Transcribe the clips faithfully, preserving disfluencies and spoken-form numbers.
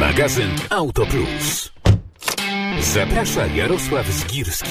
Magazyn Auto Plus. Zaprasza Jarosław Zgirski.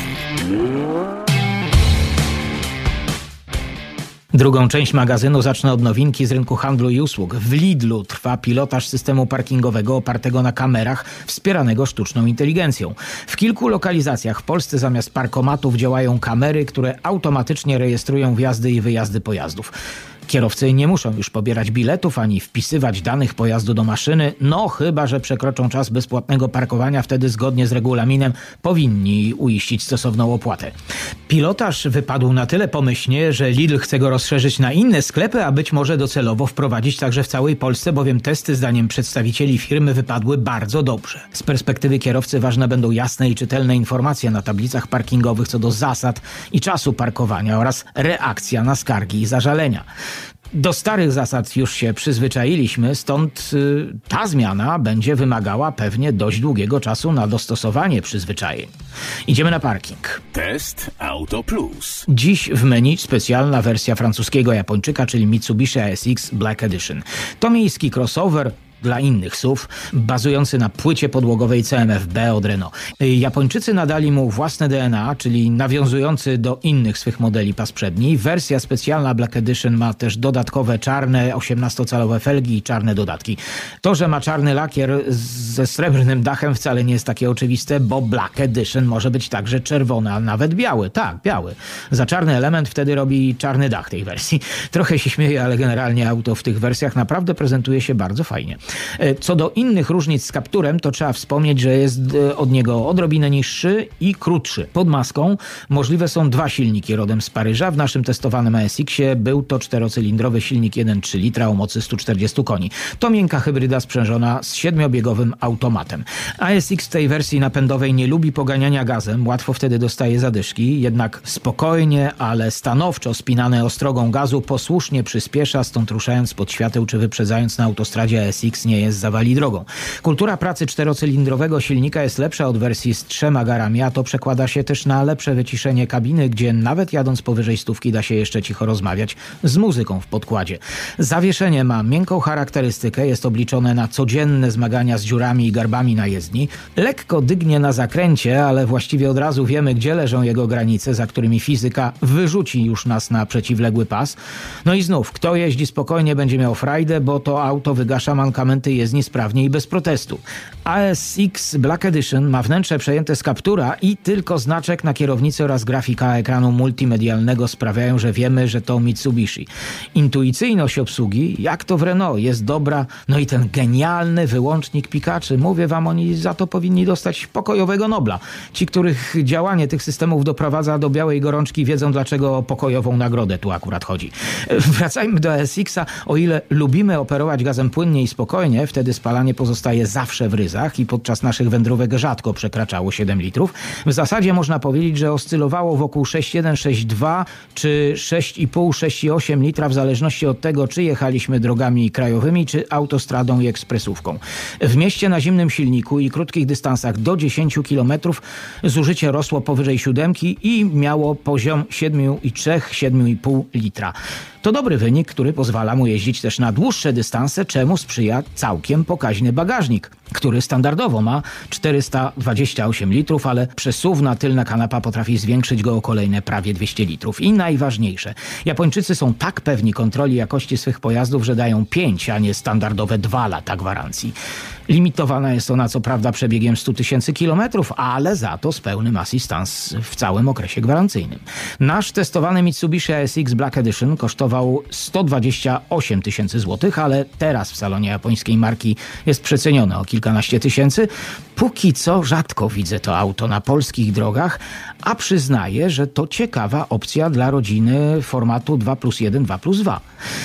Drugą część magazynu zacznę od nowinki z rynku handlu i usług. W Lidlu trwa pilotaż systemu parkingowego opartego na kamerach wspieranego sztuczną inteligencją. W kilku lokalizacjach w Polsce zamiast parkomatów działają kamery, które automatycznie rejestrują wjazdy i wyjazdy pojazdów. Kierowcy nie muszą już pobierać biletów ani wpisywać danych pojazdu do maszyny, no chyba że przekroczą czas bezpłatnego parkowania, wtedy zgodnie z regulaminem powinni uiścić stosowną opłatę. Pilotaż wypadł na tyle pomyślnie, że Lidl chce go rozszerzyć na inne sklepy, a być może docelowo wprowadzić także w całej Polsce, bowiem testy zdaniem przedstawicieli firmy wypadły bardzo dobrze. Z perspektywy kierowcy ważne będą jasne i czytelne informacje na tablicach parkingowych co do zasad i czasu parkowania oraz reakcja na skargi i zażalenia. Do starych zasad już się przyzwyczailiśmy, stąd y, ta zmiana będzie wymagała pewnie dość długiego czasu na dostosowanie przyzwyczajeń. Idziemy na parking. Test Auto Plus. Dziś w menu specjalna wersja francuskiego Japończyka, czyli Mitsubishi A S X Black Edition. To miejski crossover dla innych S U V, bazujący na płycie podłogowej C M F B od Renault. Japończycy nadali mu własne D N A, czyli nawiązujący do innych swych modeli pas przedni. Wersja specjalna Black Edition ma też dodatkowe czarne osiemnastocalowe felgi i czarne dodatki. To, że ma czarny lakier ze srebrnym dachem wcale nie jest takie oczywiste, bo Black Edition może być także czerwony, a nawet biały. Tak, biały. Za czarny element wtedy robi czarny dach tej wersji. Trochę się śmieję, ale generalnie auto w tych wersjach naprawdę prezentuje się bardzo fajnie. Co do innych różnic z Capturem, to trzeba wspomnieć, że jest od niego odrobinę niższy i krótszy. Pod maską możliwe są dwa silniki rodem z Paryża. W naszym testowanym A S X-ie był to czterocylindrowy silnik jeden przecinek trzy litra o mocy sto czterdzieści koni. To miękka hybryda sprzężona z siedmiobiegowym automatem. A S X w tej wersji napędowej nie lubi poganiania gazem, łatwo wtedy dostaje zadyszki, jednak spokojnie, ale stanowczo spinane ostrogą gazu posłusznie przyspiesza, stąd ruszając pod świateł czy wyprzedzając na autostradzie A S X nie jest zawali drogą. Kultura pracy czterocylindrowego silnika jest lepsza od wersji z trzema garami, a to przekłada się też na lepsze wyciszenie kabiny, gdzie nawet jadąc powyżej stówki da się jeszcze cicho rozmawiać z muzyką w podkładzie. Zawieszenie ma miękką charakterystykę, jest obliczone na codzienne zmagania z dziurami i garbami na jezdni. Lekko dygnie na zakręcie, ale właściwie od razu wiemy, gdzie leżą jego granice, za którymi fizyka wyrzuci już nas na przeciwległy pas. No i znów, kto jeździ spokojnie, będzie miał frajdę, bo to auto wygasza mankamenty jezdni sprawnie i bez protestu. A S X Black Edition ma wnętrze przejęte z Captura i tylko znaczek na kierownicy oraz grafika ekranu multimedialnego sprawiają, że wiemy, że to Mitsubishi. Intuicyjność obsługi, jak to w Renault, jest dobra. No i ten genialny wyłącznik pikaczy. Mówię wam, oni za to powinni dostać pokojowego Nobla. Ci, których działanie tych systemów doprowadza do białej gorączki, wiedzą, dlaczego o pokojową nagrodę tu akurat chodzi. Wracajmy do A S X-a. O ile lubimy operować gazem płynnie i spokojnie, wtedy spalanie pozostaje zawsze w ryzach i podczas naszych wędrówek rzadko przekraczało siedem litrów. W zasadzie można powiedzieć, że oscylowało wokół sześć przecinek jeden, sześć przecinek dwa czy sześć przecinek pięć, sześć przecinek osiem litra w zależności od tego, czy jechaliśmy drogami krajowymi, czy autostradą i ekspresówką. W mieście na zimnym silniku i krótkich dystansach do dziesięciu kilometrów zużycie rosło powyżej siódemki i miało poziom siedem przecinek trzy, siedem przecinek pięć litra. To dobry wynik, który pozwala mu jeździć też na dłuższe dystanse, czemu sprzyja całkiem pokaźny bagażnik, który standardowo ma czterysta dwadzieścia osiem litrów, ale przesuwna tylna kanapa potrafi zwiększyć go o kolejne prawie dwieście litrów. I najważniejsze, Japończycy są tak pewni kontroli jakości swych pojazdów, że dają pięć, a nie standardowe dwa lata gwarancji. Limitowana jest ona co prawda przebiegiem sto tysięcy kilometrów, ale za to z pełnym assistance w całym okresie gwarancyjnym. Nasz testowany Mitsubishi A S X Black Edition kosztował sto dwadzieścia osiem tysięcy złotych, ale teraz w salonie japońskiej marki jest przecenione o kilkanaście tysięcy. Póki co rzadko widzę to auto na polskich drogach, a przyznaję, że to ciekawa opcja dla rodziny formatu dwa plus jeden, dwa plus dwa.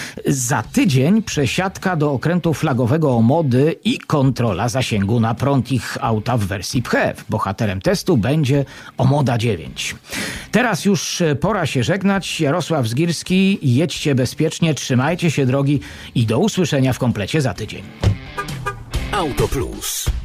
Za tydzień przesiadka do okrętu flagowego Omody i kontrola zasięgu na prąd ich auta w wersji P H E V. Bohaterem testu będzie Omoda dziewięć. Teraz już pora się żegnać. Jarosław Zgirski, jedźcie bezpiecznie, trzymajcie się drogi i do usłyszenia w komplecie za tydzień. Auto Plus.